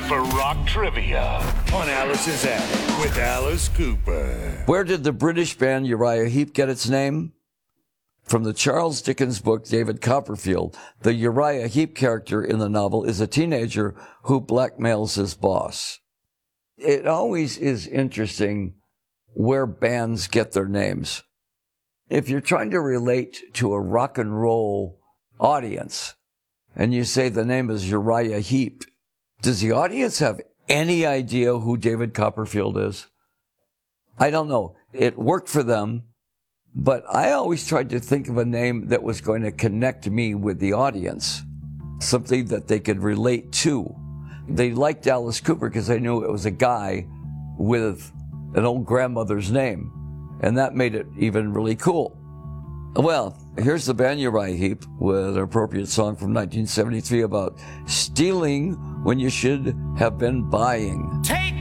for rock trivia on Alice's Attic with Alice Cooper. Where did the British band Uriah Heep get its name? From the Charles Dickens book David Copperfield, the Uriah Heep character in the novel is a teenager who blackmails his boss. It always is interesting where bands get their names. If you're trying to relate to a rock and roll audience and you say the name is Uriah Heep, does the audience have any idea who David Copperfield is? I don't know. It worked for them, but I always tried to think of a name that was going to connect me with the audience, something that they could relate to. They liked Alice Cooper because they knew it was a guy with an old grandmother's name, and that made it even really cool. Well, here's the band Uriah Heep with an appropriate song from 1973 about stealing when you should have been buying. Take